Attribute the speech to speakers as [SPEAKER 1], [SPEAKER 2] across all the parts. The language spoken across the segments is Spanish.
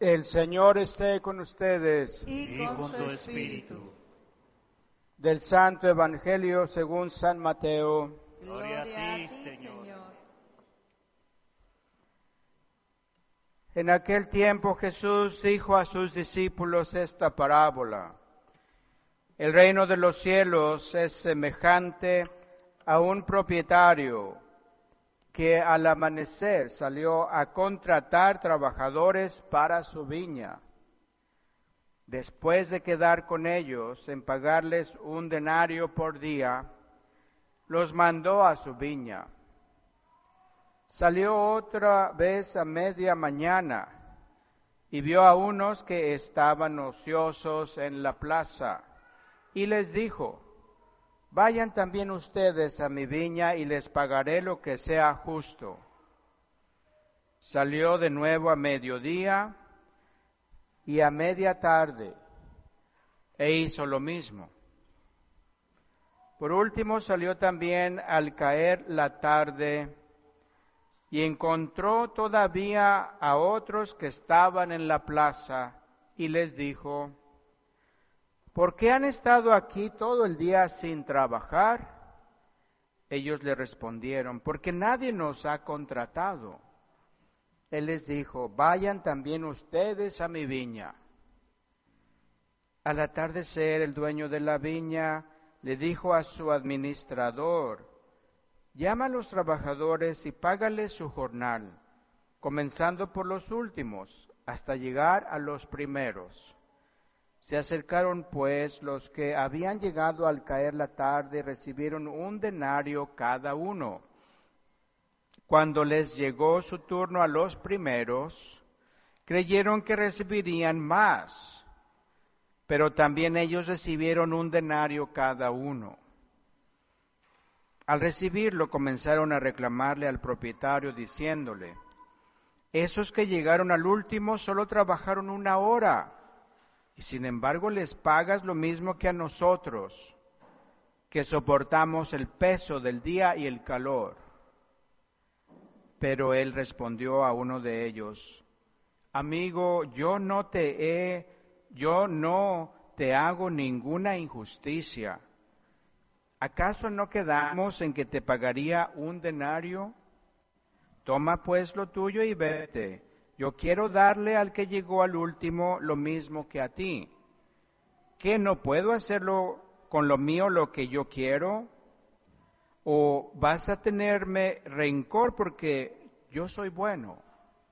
[SPEAKER 1] El Señor esté con ustedes.
[SPEAKER 2] Y con tu espíritu.
[SPEAKER 1] Del Santo Evangelio según San Mateo.
[SPEAKER 2] Gloria a ti, Señor.
[SPEAKER 1] En aquel tiempo Jesús dijo a sus discípulos esta parábola. El reino de los cielos es semejante a un propietario que al amanecer salió a contratar trabajadores para su viña. Después de quedar con ellos en pagarles 1 denario por día, los mandó a su viña. Salió otra vez a media mañana y vio a unos que estaban ociosos en la plaza y les dijo: vayan también ustedes a mi viña y les pagaré lo que sea justo. Salió de nuevo a mediodía y a media tarde e hizo lo mismo. Por último salió también al caer la tarde y encontró todavía a otros que estaban en la plaza y les dijo: ¿por qué han estado aquí todo el día sin trabajar? Ellos le respondieron: porque nadie nos ha contratado. Él les dijo: vayan también ustedes a mi viña. Al atardecer, el dueño de la viña le dijo a su administrador: llama a los trabajadores y págales su jornal, comenzando por los últimos, hasta llegar a los primeros. Se acercaron pues los que habían llegado al caer la tarde y recibieron 1 denario cada uno. Cuando les llegó su turno a los primeros, creyeron que recibirían más, pero también ellos recibieron 1 denario cada uno. Al recibirlo comenzaron a reclamarle al propietario diciéndole: esos que llegaron al último solo trabajaron 1 hora, y sin embargo les pagas lo mismo que a nosotros, que soportamos el peso del día y el calor. Pero él respondió a uno de ellos: amigo, yo no te hago ninguna injusticia. ¿Acaso no quedamos en que te pagaría 1 denario? Toma pues lo tuyo y vete. Yo quiero darle al que llegó al último lo mismo que a ti. ¿Qué, no puedo hacerlo con lo mío lo que yo quiero? ¿O vas a tenerme rencor porque yo soy bueno?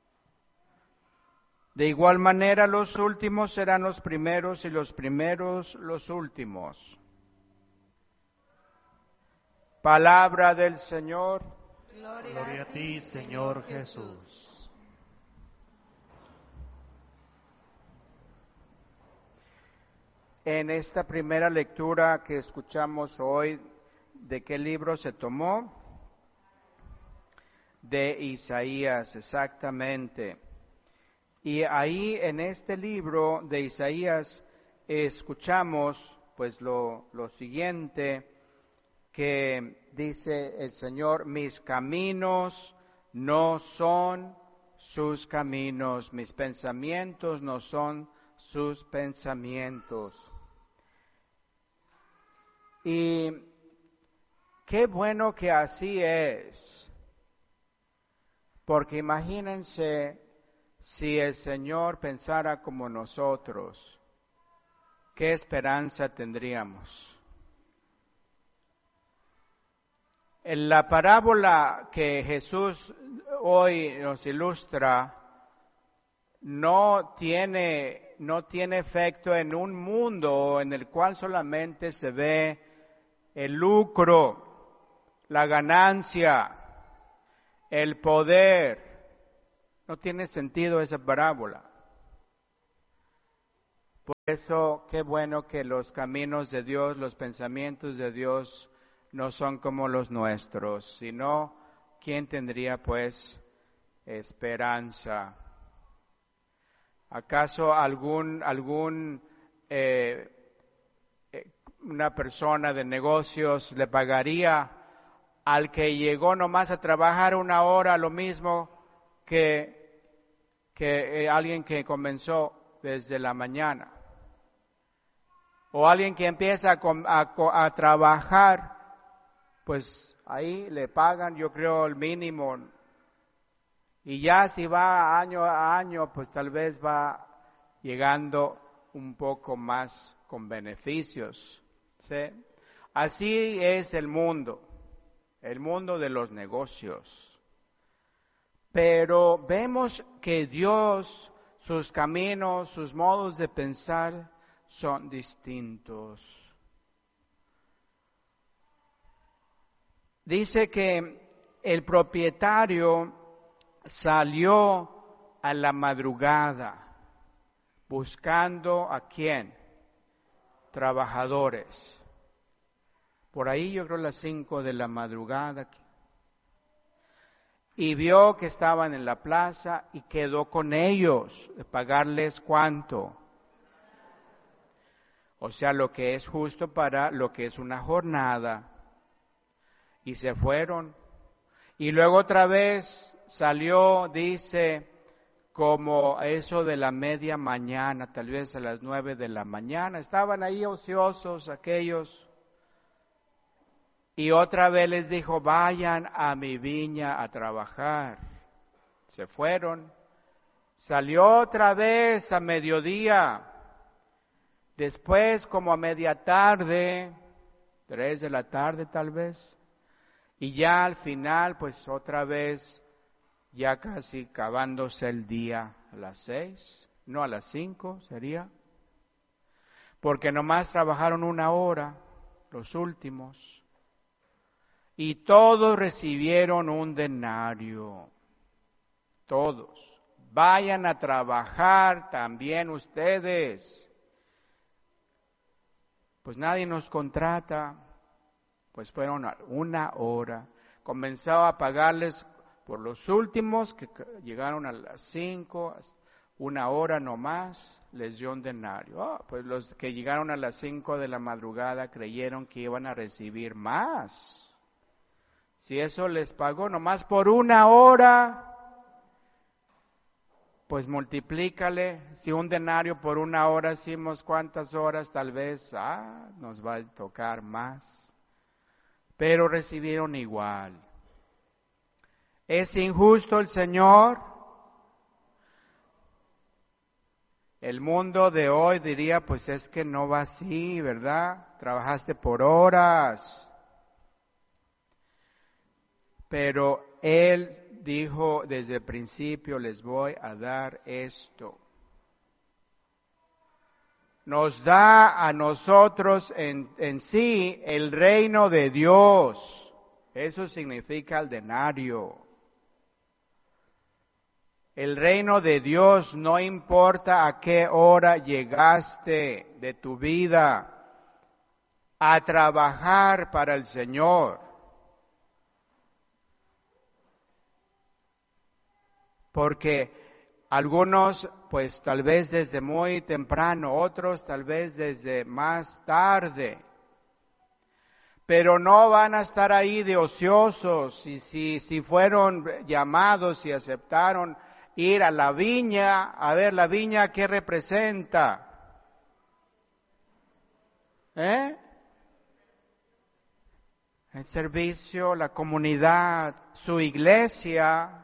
[SPEAKER 1] De igual manera los últimos serán los primeros y los primeros los últimos. Palabra del Señor.
[SPEAKER 2] Gloria a ti, Señor Jesús.
[SPEAKER 1] En esta primera lectura que escuchamos hoy, ¿de qué libro se tomó? De Isaías, exactamente. Y ahí en este libro de Isaías escuchamos pues lo siguiente que dice el Señor: mis caminos no son sus caminos, mis pensamientos no son sus pensamientos. Y qué bueno que así es, porque imagínense si el Señor pensara como nosotros, ¿qué esperanza tendríamos? En la parábola que Jesús hoy nos ilustra no tiene efecto en un mundo en el cual solamente se ve el lucro, la ganancia, el poder. No tiene sentido esa parábola. Por eso, qué bueno que los caminos de Dios, los pensamientos de Dios no son como los nuestros, sino ¿quién tendría pues esperanza? ¿Acaso una persona de negocios le pagaría al que llegó nomás a trabajar 1 hora lo mismo que que alguien que comenzó desde la mañana. O alguien que empieza a trabajar, pues ahí le pagan, yo creo, el mínimo. Y ya si va año a año, pues tal vez va llegando un poco más con beneficios, ¿sí? Así es el mundo de los negocios. Pero vemos que Dios, sus caminos, sus modos de pensar son distintos. Dice que el propietario salió a la madrugada buscando ¿a quién? Trabajadores. Por ahí yo creo las 5 de la madrugada. Y vio que estaban en la plaza y quedó con ellos, de pagarles ¿cuánto? O sea, lo que es justo para lo que es una jornada. Y se fueron. Y luego otra vez salió, dice, como eso de la media mañana, tal vez a las 9 de la mañana. Estaban ahí ociosos aquellos. Y otra vez les dijo, vayan a mi viña a trabajar. Se fueron. Salió otra vez a mediodía. Después como a media tarde, 3 de la tarde tal vez. Y ya al final, pues otra vez, ya casi acabándose el día a las 6, no a las 5 sería. Porque nomás trabajaron 1 hora, los últimos. Y todos recibieron un denario. Todos. Vayan a trabajar también ustedes. Pues nadie nos contrata. Pues fueron 1 hora. Comenzaba a pagarles por los últimos que llegaron a las 5, 1 hora nomás, les dio un denario. Pues los que llegaron a las 5 de la madrugada creyeron que iban a recibir más. Si eso les pagó nomás por 1 hora, pues multiplícale. Si un denario por 1 hora hicimos cuántas horas, tal vez nos va a tocar más. Pero recibieron igual. ¿Es injusto el Señor? El mundo de hoy diría, pues es que no va así, ¿verdad? Trabajaste por horas. Pero Él dijo desde el principio, les voy a dar esto. Nos da a nosotros en sí el reino de Dios. Eso significa el denario. El reino de Dios no importa a qué hora llegaste de tu vida a trabajar para el Señor. Porque algunos, pues tal vez desde muy temprano, otros tal vez desde más tarde. Pero no van a estar ahí de ociosos. Y si fueron llamados y aceptaron ir a la viña, a ver la viña, ¿qué representa? El servicio, la comunidad, su iglesia.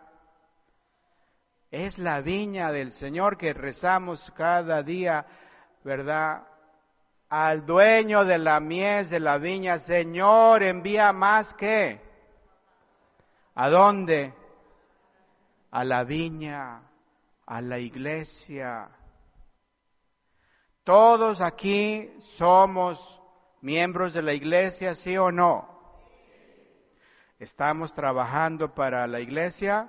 [SPEAKER 1] Es la viña del Señor que rezamos cada día, ¿verdad? Al dueño de la mies de la viña, Señor, envía más que. ¿A dónde? A la viña, a la iglesia. Todos aquí somos miembros de la iglesia, ¿sí o no? ¿Estamos trabajando para la iglesia?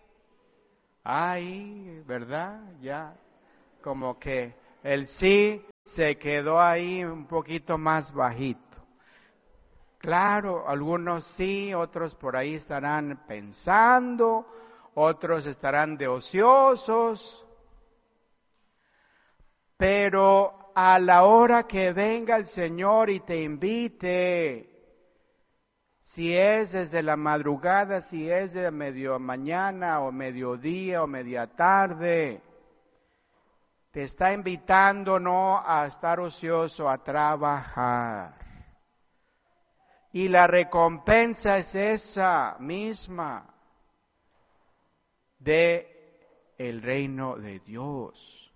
[SPEAKER 1] Ay, ¿verdad? Ya, como que el sí se quedó ahí un poquito más bajito. Claro, algunos sí, otros por ahí estarán pensando, otros estarán de ociosos, pero a la hora que venga el Señor y te invite, si es desde la madrugada, si es de medio mañana o mediodía o media tarde. Te está invitando no a estar ocioso, a trabajar. Y la recompensa es esa misma de el reino de Dios.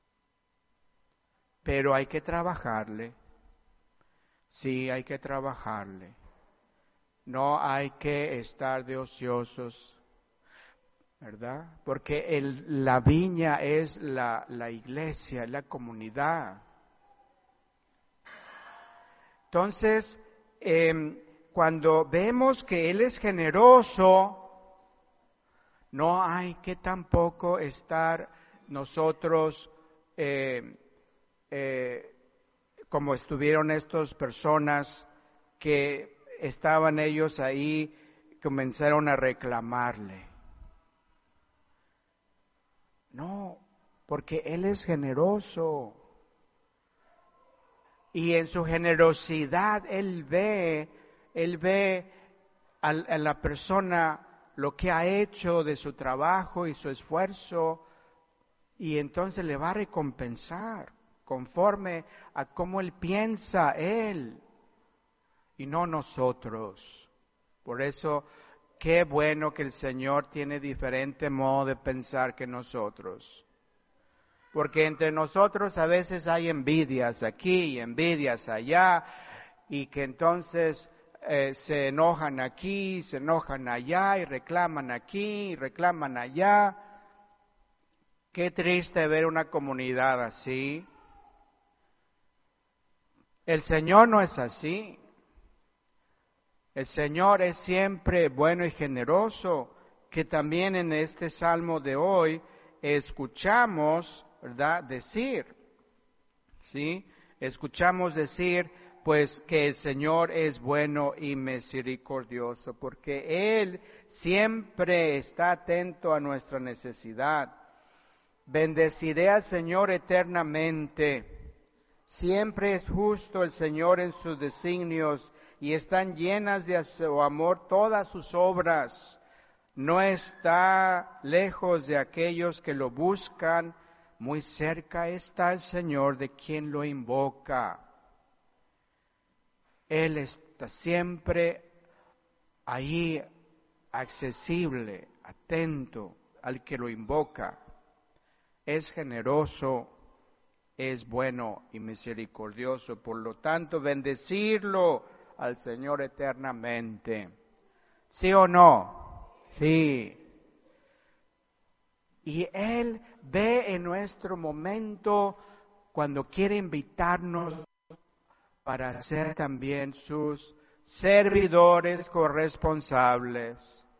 [SPEAKER 1] Pero hay que trabajarle. Sí, hay que trabajarle. No hay que estar de ociosos, ¿verdad? Porque la viña es la iglesia, es la comunidad. Entonces, cuando vemos que Él es generoso, no hay que tampoco estar nosotros como estuvieron estas personas que estaban ellos ahí, comenzaron a reclamarle. No, porque Él es generoso. Y en su generosidad Él ve a la persona lo que ha hecho de su trabajo y su esfuerzo, y entonces le va a recompensar conforme a cómo Él piensa, Él, y no nosotros. Por eso, qué bueno que el Señor tiene diferente modo de pensar que nosotros. Porque entre nosotros a veces hay envidias aquí y envidias allá, y que entonces se enojan aquí, se enojan allá, y reclaman aquí, y reclaman allá. Qué triste ver una comunidad así. El Señor no es así. El Señor es siempre bueno y generoso, que también en este salmo de hoy escuchamos, ¿verdad?, decir, ¿sí? Escuchamos decir, pues, que el Señor es bueno y misericordioso, porque Él siempre está atento a nuestra necesidad. Bendeciré al Señor eternamente. Siempre es justo el Señor en sus designios, y están llenas de su amor todas sus obras. No está lejos de aquellos que lo buscan, muy cerca está el Señor de quien lo invoca. Él está siempre ahí, accesible, atento al que lo invoca. Es generoso, es bueno y misericordioso, por lo tanto, bendecirlo al Señor eternamente. ¿Sí o no? Sí. Y Él ve en nuestro momento cuando quiere invitarnos para ser también sus servidores corresponsables.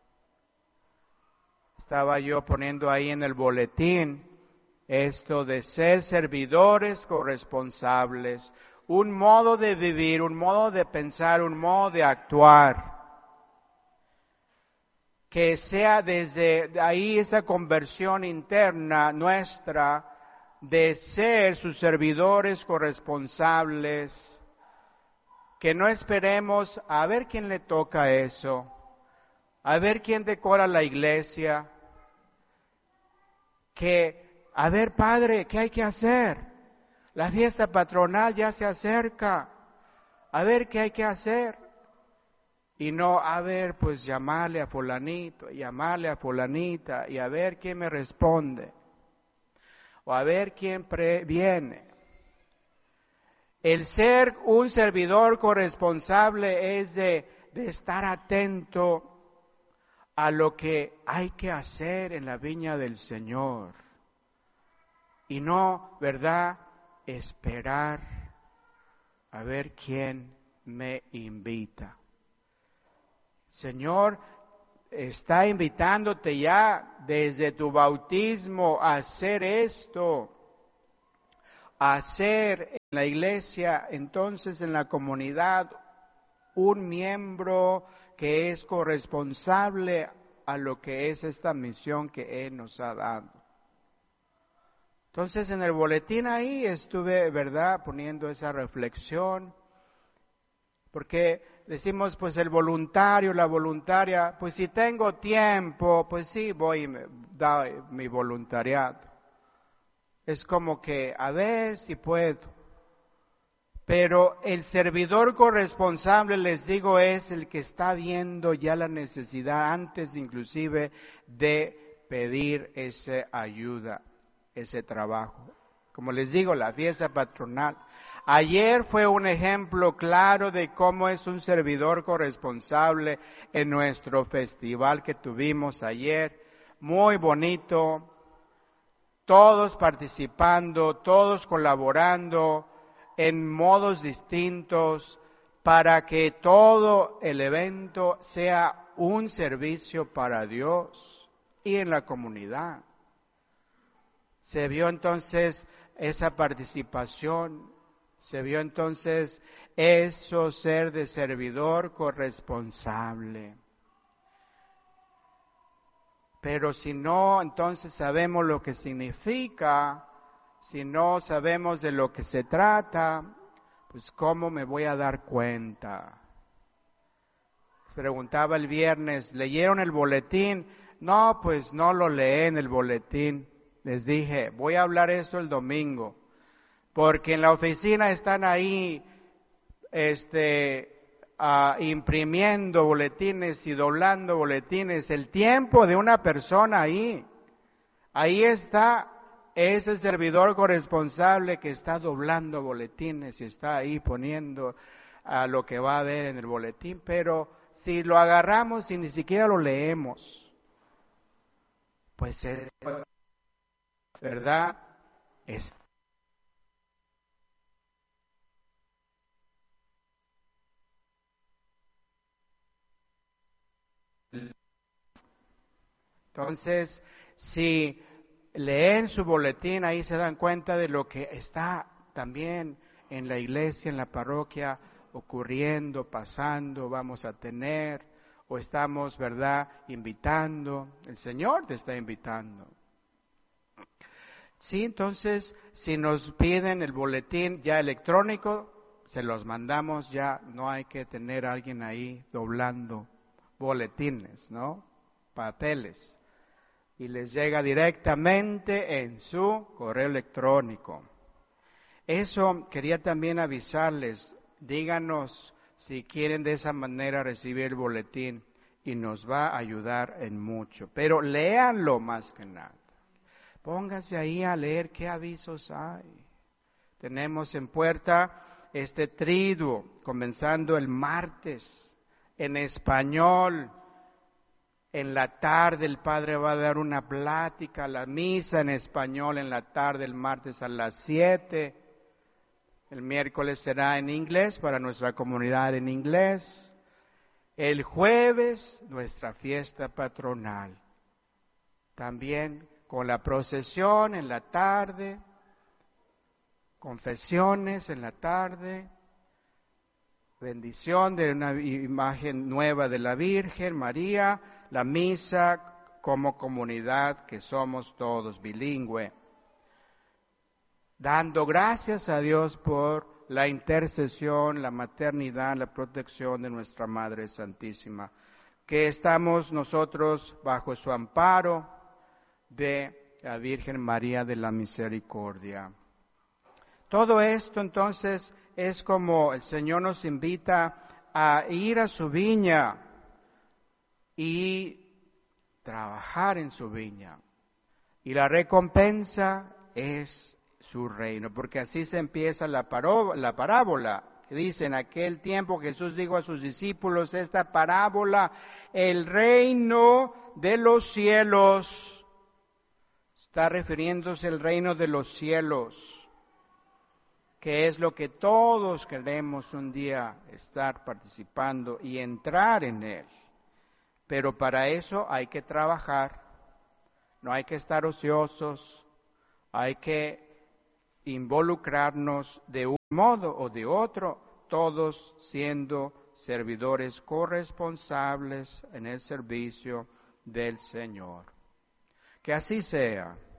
[SPEAKER 1] Estaba yo poniendo ahí en el boletín esto de ser servidores corresponsables, un modo de vivir, un modo de pensar, un modo de actuar, que sea desde ahí esa conversión interna nuestra de ser sus servidores corresponsables, que no esperemos a ver quién le toca eso, a ver quién decora la iglesia, que, a ver, padre, ¿qué hay que hacer? La fiesta patronal ya se acerca, a ver qué hay que hacer. Y no, a ver, pues llamarle a fulanito, llamarle a fulanita, y a ver quién me responde, o a ver quién viene. El ser un servidor corresponsable es de estar atento a lo que hay que hacer en la viña del Señor. Y no, ¿verdad?, esperar a ver quién me invita. Señor está invitándote ya desde tu bautismo a hacer esto, a ser en la iglesia, entonces en la comunidad, un miembro que es corresponsable a lo que es esta misión que Él nos ha dado. Entonces en el boletín ahí estuve, ¿verdad?, poniendo esa reflexión, Porque decimos, pues el voluntario, la voluntaria, pues si tengo tiempo, pues sí, voy y me doy mi voluntariado. Es como que, a ver si puedo. Pero el servidor corresponsable, les digo, es el que está viendo ya la necesidad antes inclusive de pedir esa ayuda, ese trabajo. Como les digo, la fiesta patronal. Ayer fue un ejemplo claro de cómo es un servidor corresponsable en nuestro festival que tuvimos ayer. Muy bonito, todos participando, todos colaborando en modos distintos para que todo el evento sea un servicio para Dios y en la comunidad. Se vio entonces esa participación, se vio entonces eso ser de servidor corresponsable. Pero si no, entonces sabemos lo que significa. Si no sabemos de lo que se trata, pues ¿cómo me voy a dar cuenta? Preguntaba el viernes, ¿leyeron el boletín? No, pues no lo leí en el boletín. Les dije, voy a hablar eso el domingo, porque en la oficina están ahí imprimiendo boletines y doblando boletines. El tiempo de una persona ahí está. Es el servidor corresponsable que está doblando boletines y está ahí poniendo a lo que va a ver en el boletín, pero si lo agarramos y ni siquiera lo leemos, pues es verdad, es entonces si leen su boletín, ahí se dan cuenta de lo que está también en la iglesia, en la parroquia, ocurriendo, pasando, vamos a tener, o estamos, ¿verdad?, invitando. El Señor te está invitando. Sí, entonces, si nos piden el boletín ya electrónico, se los mandamos ya, no hay que tener a alguien ahí doblando boletines, ¿no?, papeles. Y les llega directamente en su correo electrónico. Eso quería también avisarles, díganos si quieren de esa manera recibir el boletín y nos va a ayudar en mucho. Pero léanlo más que nada. Pónganse ahí a leer qué avisos hay. Tenemos en puerta este triduo, comenzando el martes, en español. En la tarde el Padre va a dar una plática, la misa en español en la tarde, el martes a las 7. El miércoles será en inglés para nuestra comunidad en inglés. El jueves nuestra fiesta patronal. También con la procesión en la tarde, confesiones en la tarde, bendición de una imagen nueva de la Virgen María, la misa como comunidad que somos todos bilingüe, dando gracias a Dios por la intercesión, la maternidad, la protección de nuestra Madre Santísima, que estamos nosotros bajo su amparo de la Virgen María de la Misericordia. Todo esto entonces es como el Señor nos invita a ir a su viña y trabajar en su viña. Y la recompensa es su reino, porque así se empieza la parábola. Que dice, en aquel tiempo Jesús dijo a sus discípulos esta parábola, el reino de los cielos, está refiriéndose al reino de los cielos, que es lo que todos queremos un día estar participando y entrar en él. Pero para eso hay que trabajar, no hay que estar ociosos, hay que involucrarnos de un modo o de otro, todos siendo servidores corresponsables en el servicio del Señor. Que así sea.